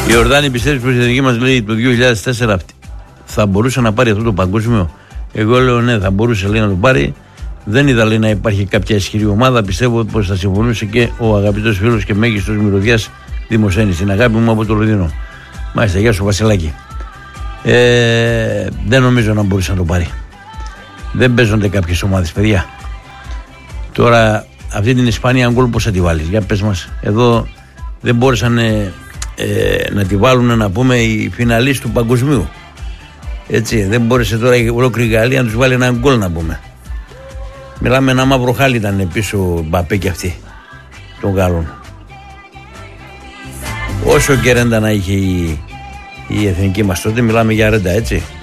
Η Ορδάνη πιστεύει πως η εθνική μας, λέει, το 2004 θα μπορούσε να πάρει αυτό το παγκόσμιο. Εγώ λέω ναι, θα μπορούσε, λέει, να το πάρει. Δεν είδα, λέει, να υπάρχει κάποια ισχυρή ομάδα. Πιστεύω πως θα συμφωνούσε και ο αγαπητός φίλος και μέγιστος μυρωδιάς Δημοσθένης. Την αγάπη μου από το Λονδίνο. Μάλιστα, γεια σου Βασιλάκη. Δεν νομίζω να μπορούσε να το πάρει. Δεν παίζονται κάποιες ομάδες, παιδιά. Τώρα αυτή την Ισπανία γκολ πώς θα τη βάλεις? Για πες μας. Εδώ δεν μπόρεσαν να τη βάλουν, να πούμε, οι φιναλίστ του παγκοσμίου. Έτσι, δεν μπόρεσε τώρα η ολόκληρη Γαλλία να τους βάλει ένα γκολ, να πούμε. Μιλάμε, ένα μαύρο χάλι ήταν πίσω ο Μπαπέ και αυτή των Γάλλων. Όσο και ρέντα να είχε η εθνική μας τότε, μιλάμε για ρέντα, έτσι.